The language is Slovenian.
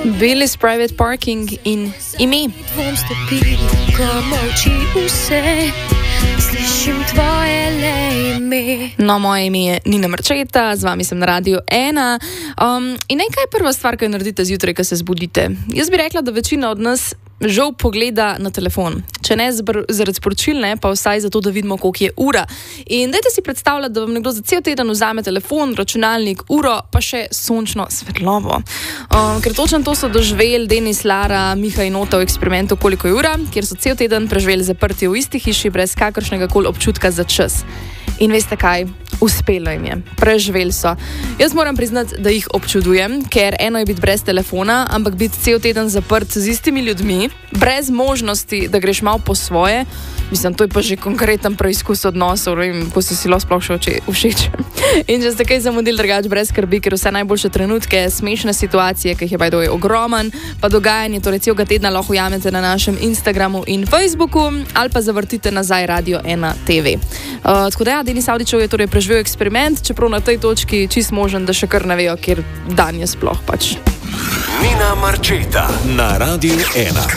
Billy's Private Parking in ime. Dvom stopili, ko molči vse, slišim tvoje le ime. No, moje ime je Nina Marčeta, z vami sem na Radiu 1. In nekaj je prva stvar, ki jo naredite zjutraj, ko se zbudite. Jaz bi rekla, da večina od nas žal pogleda na telefon. Če ne zaradi sporočil, pa vsaj zato, da vidimo, koliko je ura. In dajte si predstavljati, da vam nekdo za cel teden vzame telefon, računalnik, uro, pa še sončno svetlobo. Ker točno to so doživeli Denis, Lara, Miha in Ota v eksperimentu Koliko je ura, kjer so cel teden preživeli zaprti v isti hiši brez kakršnega koli občutka za čas. In veste kaj? Uspelo jim je. Preživeli so. Jaz moram priznati, da jih občudujem, ker eno je biti brez telefona, ampak biti cel teden zaprt z istimi ljudmi, brez možnosti, da greš malo po svoje. Mislim, to je pa že konkreten preizkus odnosov, ko so si sploh še všeč. In če ste kaj zamudili, drugače brez skrbi, ker vse najboljše trenutke, smešne situacije, ki jih je by the way ogroman, pa dogajanje, torej celega tedna lahko ujamete na našem Instagramu in Facebooku ali pa zavrtite nazaj Radio 1 TV. Tako da ja, Denis Avdićev je torej preživel eksperiment, čeprav na tej točki čist možen, da še kar ne vejo, kjer dan je sploh pač. Nina Marčeta na Radiu 1.